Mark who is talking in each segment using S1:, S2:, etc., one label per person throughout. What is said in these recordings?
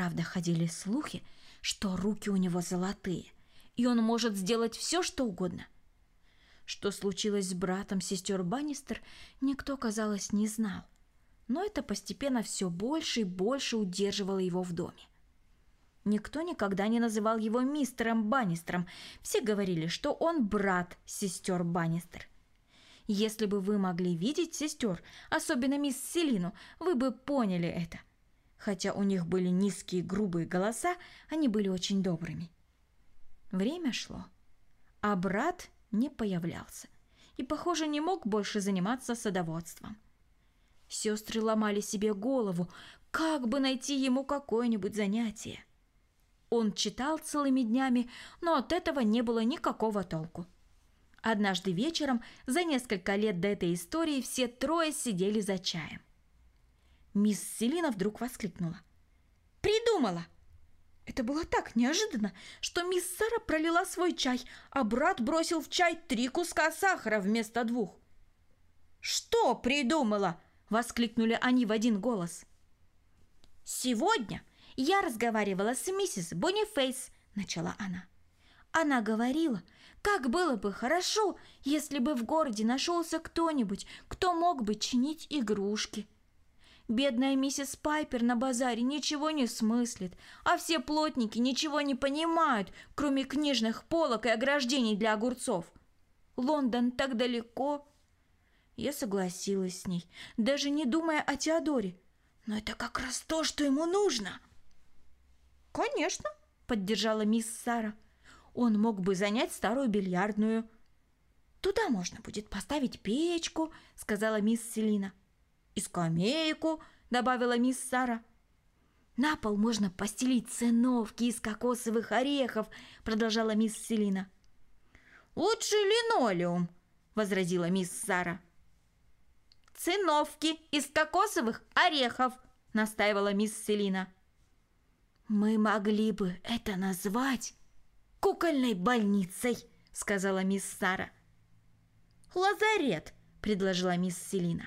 S1: Правда, ходили слухи, что руки у него золотые, и он может сделать все, что угодно. Что случилось с братом сестер Баннистер, никто, казалось, не знал, но это постепенно все больше и больше удерживало его в доме. Никто никогда не называл его мистером Баннистером, все говорили, что он брат сестер Баннистер. Если бы вы могли видеть сестер, особенно мисс Селину, вы бы поняли это. Хотя у них были низкие грубые голоса, они были очень добрыми. Время шло, а брат не появлялся и, похоже, не мог больше заниматься садоводством. Сестры ломали себе голову, как бы найти ему какое-нибудь занятие. Он читал целыми днями, но от этого не было никакого толку. Однажды вечером, за несколько лет до этой истории, все трое сидели за чаем. Мисс Селина вдруг воскликнула: «Придумала!» Это было так неожиданно, что мисс Сара пролила свой чай, а брат бросил в чай 3 куска сахара вместо 2. «Что придумала?» – воскликнули они в один голос. «Сегодня я разговаривала с миссис Бонифейс», – начала она. «Она говорила, как было бы хорошо, если бы в городе нашелся кто-нибудь, кто мог бы чинить игрушки. Бедная миссис Пайпер на базаре ничего не смыслит, а все плотники ничего не понимают, кроме книжных полок и ограждений для огурцов. Лондон так далеко». Я согласилась с ней, даже не думая о Теодоре. Но это как раз то, что ему нужно. «Конечно», — поддержала мисс Сара. «Он мог бы занять старую бильярдную». «Туда можно будет поставить печку», — сказала мисс Селина. «И скамейку», — добавила мисс Сара. «На пол можно постелить циновки из кокосовых орехов», — продолжала мисс Селина. «Лучше линолеум», — возразила мисс Сара. «Циновки из кокосовых орехов», — настаивала мисс Селина. «Мы могли бы это назвать кукольной больницей», — сказала мисс Сара. «Лазарет», — предложила мисс Селина.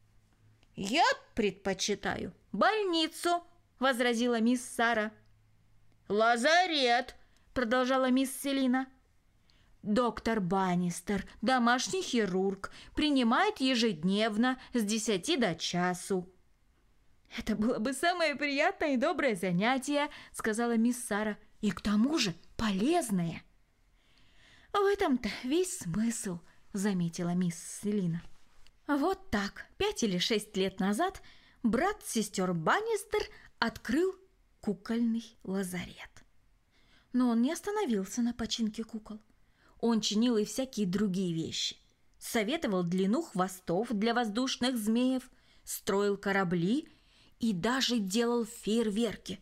S1: «Я предпочитаю больницу», — возразила мисс Сара. «Лазарет», — продолжала мисс Селина. «Доктор Баннистер, домашний хирург, принимает ежедневно с 10 до часу». «Это было бы самое приятное и доброе занятие», — сказала мисс Сара, — «и к тому же полезное». «В этом-то весь смысл», — заметила мисс Селина. Вот так, 5 или 6 лет назад брат сестер Баннистер открыл кукольный лазарет. Но он не остановился на починке кукол. Он чинил и всякие другие вещи. Советовал длину хвостов для воздушных змеев, строил корабли и даже делал фейерверки.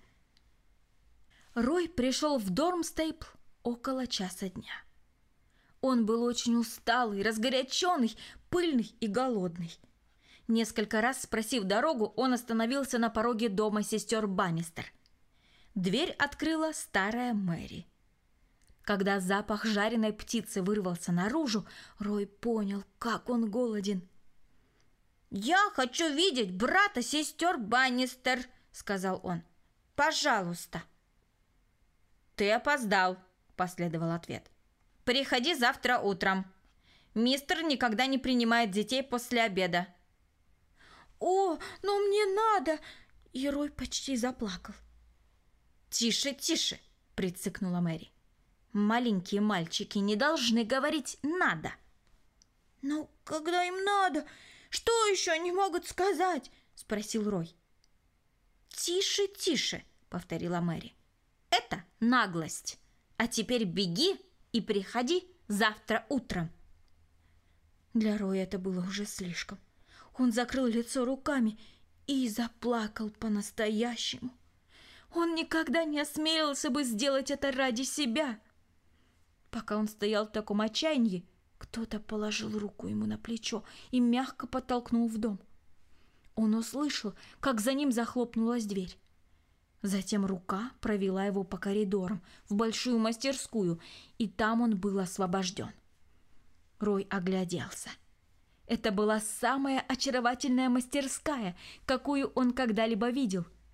S1: Рой пришел в Дормстейпл около часа дня. Он был очень усталый, разгоряченный, пыльный и голодный. Несколько раз спросив дорогу, он остановился на пороге дома сестер Баннистер. Дверь открыла старая Мэри. Когда запах жареной птицы вырвался наружу, Рой понял, как он голоден. «Я хочу видеть брата сестер Баннистер», — сказал он. «Пожалуйста». «Ты опоздал», — последовал ответ. «Приходи завтра утром. Мистер никогда не принимает детей после обеда». «О, но мне надо!» И Рой почти заплакал. «Тише, тише!» – прицикнула Мэри. «Маленькие мальчики не должны говорить «надо». «Но когда им надо, что еще они могут сказать?» – спросил Рой. «Тише, тише!» – повторила Мэри. «Это наглость. А теперь беги и приходи завтра утром». Для Роя это было уже слишком. Он закрыл лицо руками и заплакал по-настоящему. Он никогда не осмелился бы сделать это ради себя. Пока он стоял в таком отчаянии, кто-то положил руку ему на плечо и мягко подтолкнул в дом. Он услышал, как за ним захлопнулась дверь. Затем рука провела его по коридорам в большую мастерскую, и там он был освобожден. Рой огляделся. Это была самая очаровательная мастерская, какую он когда-либо видел.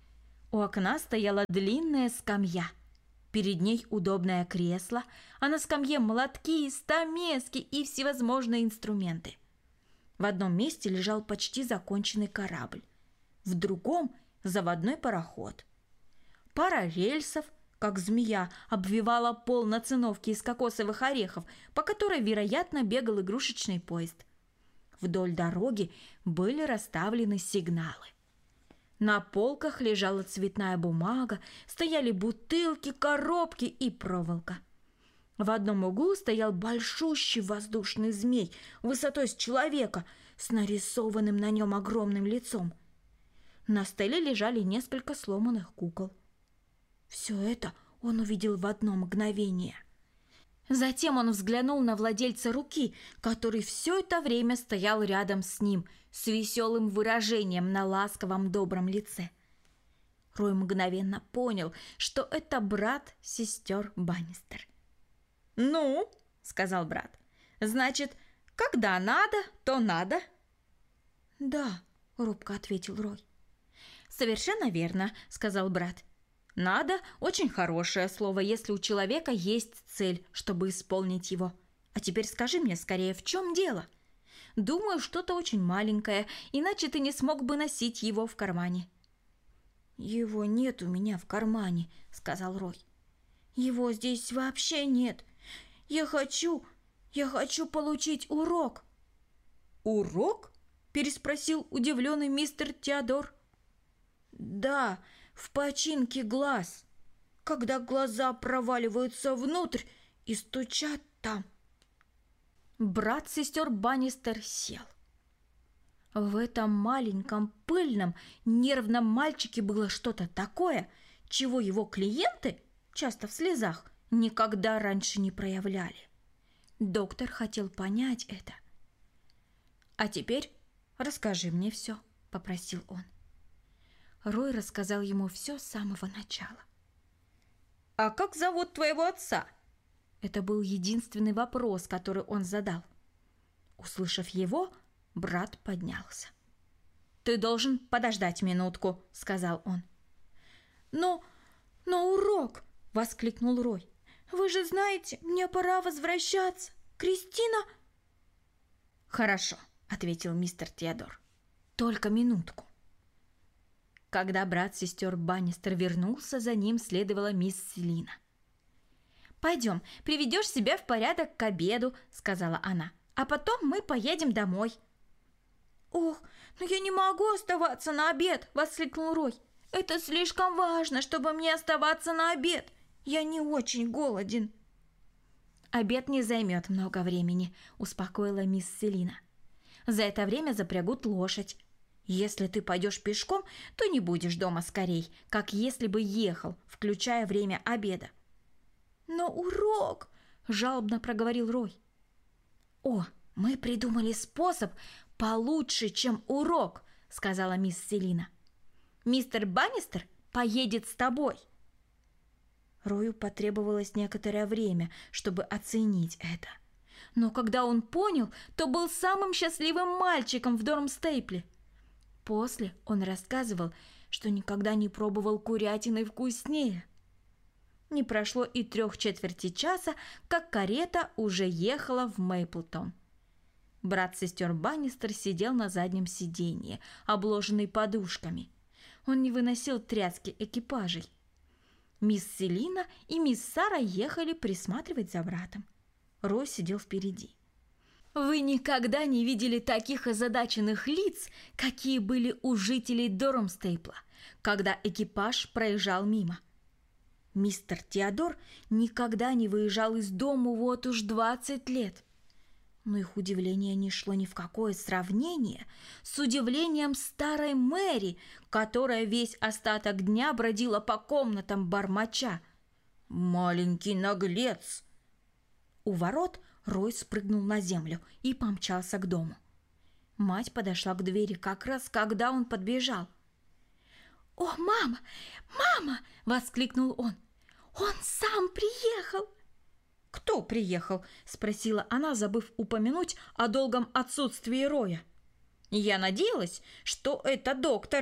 S1: У окна стояла длинная скамья. Перед ней удобное кресло, а на скамье молотки, стамески и всевозможные инструменты. В одном месте лежал почти законченный корабль, в другом – заводной пароход. Пара рельсов, как змея, обвивала пол на циновке из кокосовых орехов, по которой, вероятно, бегал игрушечный поезд. Вдоль дороги были расставлены сигналы. На полках лежала цветная бумага, стояли бутылки, коробки и проволока. В одном углу стоял большущий воздушный змей высотой с человека с нарисованным на нем огромным лицом. На столе лежали несколько сломанных кукол. Все это он увидел в одно мгновение. Затем он взглянул на владельца руки, который все это время стоял рядом с ним, с веселым выражением на ласковом добром лице. Рой мгновенно понял, что это брат сестер Баннистер. «Ну, — сказал брат, — значит, когда надо, то надо». «Да, — робко ответил Рой. «Совершенно верно, — сказал брат. Надо – очень хорошее слово, если у человека есть цель, чтобы исполнить его. А теперь скажи мне скорее, в чем дело? Думаю, что-то очень маленькое, иначе ты не смог бы носить его в кармане». «Его нет у меня в кармане», – сказал Рой. «Его здесь вообще нет. Я хочу получить урок». «Урок?» – переспросил удивленный мистер Теодор. «Да, в починке глаз, когда глаза проваливаются внутрь и стучат там». Брат сестер Баннистер сел. В этом маленьком, пыльном, нервном мальчике было что-то такое, чего его клиенты, часто в слезах, никогда раньше не проявляли. Доктор хотел понять это. «А теперь расскажи мне все», — попросил он. Рой рассказал ему все с самого начала. «А как зовут твоего отца?» Это был единственный вопрос, который он задал. Услышав его, брат поднялся. «Ты должен подождать минутку», — сказал он. Но урок!» — воскликнул Рой. «Вы же знаете, мне пора возвращаться. Кристина...» «Хорошо», — ответил мистер Теодор. «Только минутку». Когда брат сестер Баннистер вернулся, за ним следовала мисс Селина. «Пойдем, приведешь себя в порядок к обеду», — сказала она. «А потом мы поедем домой». «Ох, но я не могу оставаться на обед!» — воскликнул Рой. «Это слишком важно, чтобы мне оставаться на обед. Я не очень голоден». «Обед не займет много времени», — успокоила мисс Селина. «За это время запрягут лошадь. Если ты пойдешь пешком, то не будешь дома скорей, как если бы ехал, включая время обеда». «Но урок!» – жалобно проговорил Рой. «О, мы придумали способ получше, чем урок», – сказала мисс Селина. «Мистер Баннистер поедет с тобой». Рою потребовалось некоторое время, чтобы оценить это. Но когда он понял, то был самым счастливым мальчиком в Дормстейпле. После он рассказывал, что никогда не пробовал курятины вкуснее. Не прошло и 3/4 часа, как карета уже ехала в Мейплтон. Брат сестер Баннистер сидел на заднем сиденье, обложенный подушками. Он не выносил тряски экипажей. Мисс Селина и мисс Сара ехали присматривать за братом. Рой сидел впереди. Вы никогда не видели таких озадаченных лиц, какие были у жителей Дормстейпла, когда экипаж проезжал мимо. Мистер Теодор никогда не выезжал из дома вот уж 20 лет. Но их удивление не шло ни в какое сравнение с удивлением старой Мэри, которая весь остаток дня бродила по комнатам бормоча: «Маленький наглец!» У ворот Рой спрыгнул на землю и помчался к дому. Мать подошла к двери как раз, когда он подбежал. «О, мама! Мама!» — воскликнул он. «Он сам приехал!» «Кто приехал?» — спросила она, забыв упомянуть о долгом отсутствии Роя. «Я надеялась, что это доктор», —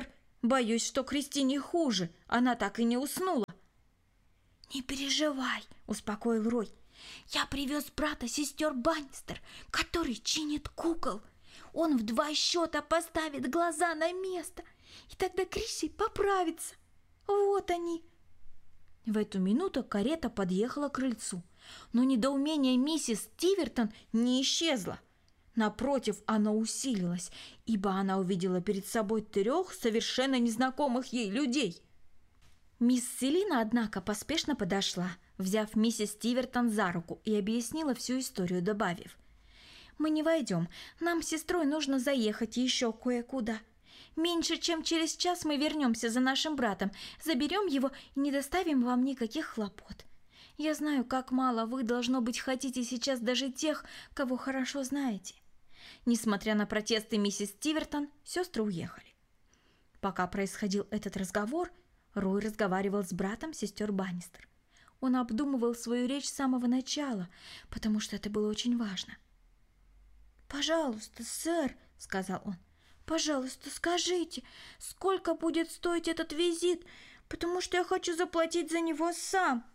S1: Боюсь, что Кристине хуже. Она так и не уснула». «Не переживай», — успокоил Рой. «Я привез брата сестер Баннистер, который чинит кукол. Он в 2 счета поставит глаза на место, и тогда Крисси поправится. Вот они». В эту минуту карета подъехала к крыльцу, но недоумение миссис Тивертон не исчезло. Напротив, оно усилилось, ибо она увидела перед собой 3 совершенно незнакомых ей людей. Мисс Селина, однако, поспешно подошла, взяв миссис Тивертон за руку, и объяснила всю историю, добавив: «Мы не войдем, нам с сестрой нужно заехать еще кое-куда. Меньше чем через час мы вернемся за нашим братом, заберем его и не доставим вам никаких хлопот. Я знаю, как мало вы, должно быть, хотите сейчас даже тех, кого хорошо знаете». Несмотря на протесты миссис Тивертон, сестры уехали. Пока происходил этот разговор, Рой разговаривал с братом сестер Баннистер. Он обдумывал свою речь с самого начала, потому что это было очень важно. «Пожалуйста, сэр», — сказал он, — «пожалуйста, скажите, сколько будет стоить этот визит, потому что я хочу заплатить за него сам».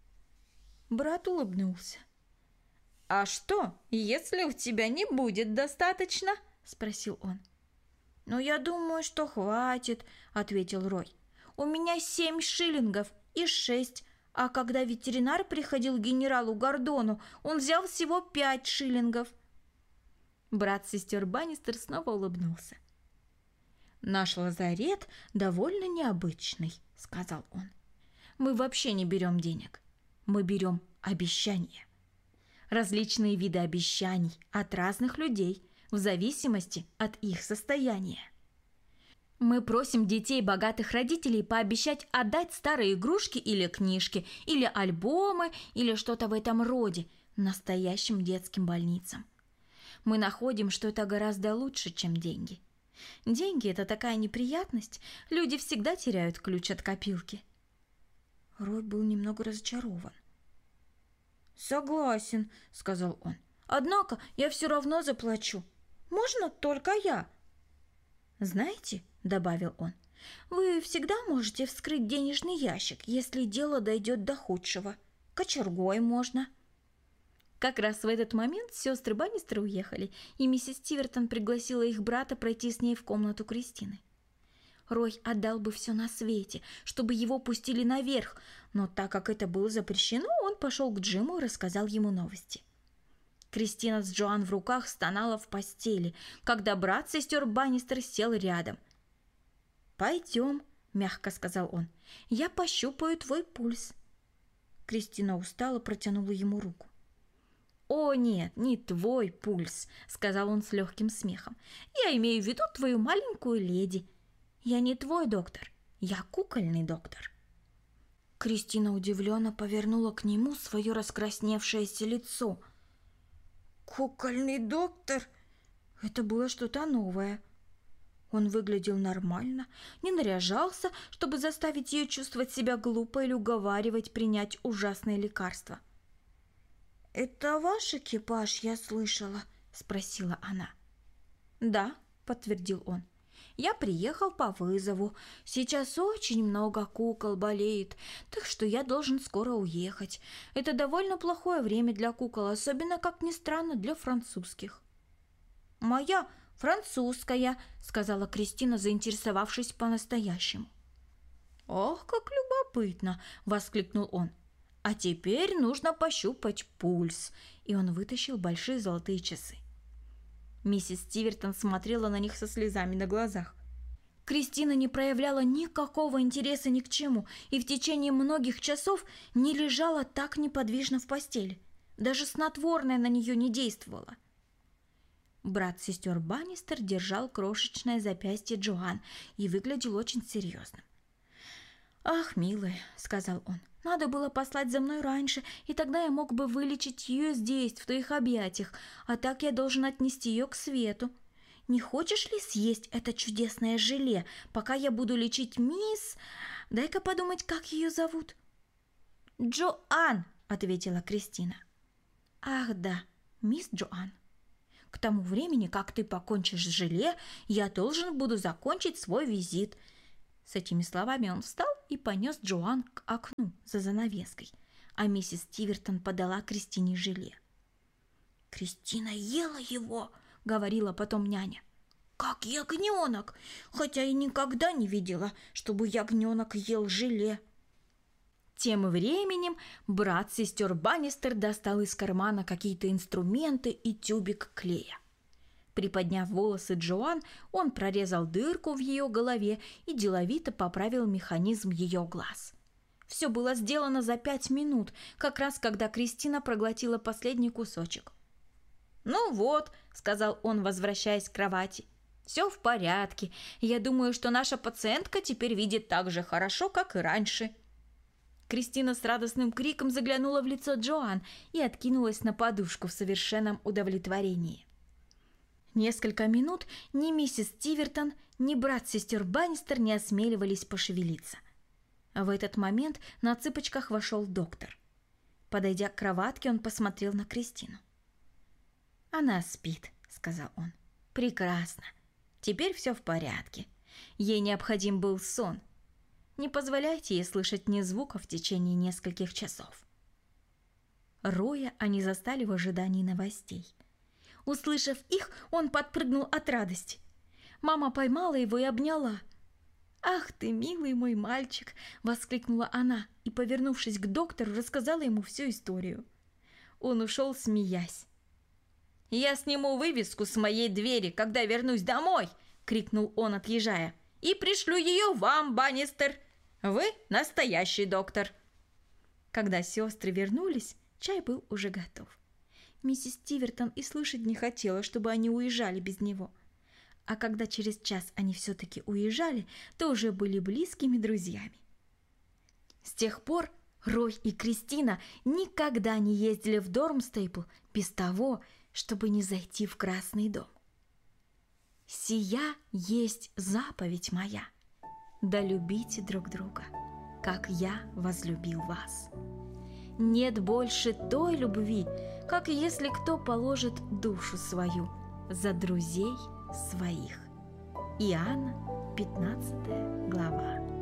S1: Брат улыбнулся. «А что, если у тебя не будет достаточно?» — спросил он. «Ну, я думаю, что хватит», — ответил Рой. «У меня 7 шиллингов и 6, а когда ветеринар приходил к генералу Гордону, он взял всего 5 шиллингов». Брат сестер Баннистер снова улыбнулся. «Наш лазарет довольно необычный», — сказал он. «Мы вообще не берем денег. Мы берем обещания. Различные виды обещаний от разных людей в зависимости от их состояния. Мы просим детей богатых родителей пообещать отдать старые игрушки или книжки, или альбомы, или что-то в этом роде настоящим детским больницам. Мы находим, что это гораздо лучше, чем деньги. Деньги – это такая неприятность, люди всегда теряют ключ от копилки». Рой был немного разочарован. «Согласен», — сказал он. «Однако я все равно заплачу. Можно только я». «Знаете», — добавил он, — «вы всегда можете вскрыть денежный ящик, если дело дойдет до худшего. Кочергой можно». Как раз в этот момент сестры Баннистер уехали, и миссис Тивертон пригласила их брата пройти с ней в комнату Кристины. Рой отдал бы все на свете, чтобы его пустили наверх, но так как это было запрещено, он пошел к Джиму и рассказал ему новости. Кристина с Джоан в руках стонала в постели, когда брат сестер Баннистер сел рядом. «Пойдем», — мягко сказал он, — «я пощупаю твой пульс». Кристина устало протянула ему руку. «О, нет, не твой пульс», — сказал он с легким смехом. «Я имею в виду твою маленькую леди. Я не твой доктор, я кукольный доктор». Кристина удивленно повернула к нему свое раскрасневшееся лицо. «Кукольный доктор?» Это было что-то новое. Он выглядел нормально, не наряжался, чтобы заставить ее чувствовать себя глупо или уговаривать принять ужасное лекарство. «Это ваш экипаж, я слышала?» – спросила она. «Да», – подтвердил он. «Я приехал по вызову. Сейчас очень много кукол болеет, так что я должен скоро уехать. Это довольно плохое время для кукол, особенно, как ни странно, для французских». «Моя французская», — сказала Кристина, заинтересовавшись по-настоящему. «Ох, как любопытно!» — воскликнул он. «А теперь нужно пощупать пульс». И он вытащил большие золотые часы. Миссис Тивертон смотрела на них со слезами на глазах. Кристина не проявляла никакого интереса ни к чему и в течение многих часов не лежала так неподвижно в постели. Даже снотворное на нее не действовало. Брат сестер Баннистер держал крошечное запястье Джоан и выглядел очень серьезным. «Ах, милая», — сказал он, — «надо было послать за мной раньше, и тогда я мог бы вылечить ее здесь, в твоих объятиях, а так я должен отнести ее к свету. Не хочешь ли съесть это чудесное желе, пока я буду лечить мисс... Дай-ка подумать, как ее зовут». «Джоан», — ответила Кристина. «Ах да, мисс Джоан. К тому времени, как ты покончишь с желе, я должен буду закончить свой визит. С этими словами он встал и понес Джоан к окну за занавеской, а миссис Тивертон подала Кристине желе. «Кристина ела его», — говорила потом няня, — «как ягненок, хотя и никогда не видела, чтобы ягненок ел желе». Тем временем брат сестер Баннистер достал из кармана какие-то инструменты и тюбик клея. Приподняв волосы Джоан, он прорезал дырку в ее голове и деловито поправил механизм ее глаз. Все было сделано за 5 минут, как раз когда Кристина проглотила последний кусочек. «Ну вот», — сказал он, возвращаясь к кровати, — «все в порядке. Я думаю, что наша пациентка теперь видит так же хорошо, как и раньше». Кристина с радостным криком заглянула в лицо Джоан и откинулась на подушку в совершенном удовлетворении. Несколько минут ни миссис Тивертон, ни брат сестер Баннистер не осмеливались пошевелиться. В этот момент на цыпочках вошел доктор. Подойдя к кроватке, он посмотрел на Кристину. «Она спит», — сказал он. «Прекрасно. Теперь все в порядке. Ей необходим был сон. Не позволяйте ей слышать ни звука в течение нескольких часов». Роя они застали в ожидании новостей. Услышав их, он подпрыгнул от радости. Мама поймала его и обняла. «Ах ты, милый мой мальчик!» — воскликнула она и, повернувшись к доктору, рассказала ему всю историю. Он ушел, смеясь. «Я сниму вывеску с моей двери, когда вернусь домой!» — крикнул он, отъезжая. «И пришлю ее вам, Баннистер! Вы настоящий доктор!» Когда сестры вернулись, чай был уже готов. Миссис Тивертон и слышать не хотела, чтобы они уезжали без него. А когда через час они все-таки уезжали, то уже были близкими друзьями. С тех пор Рой и Кристина никогда не ездили в Дормстейпл без того, чтобы не зайти в Красный дом. «Сия есть заповедь моя, да любите друг друга, как я возлюбил вас. Нет больше той любви, как если кто положит душу свою за друзей своих». Иоанна, 15 глава.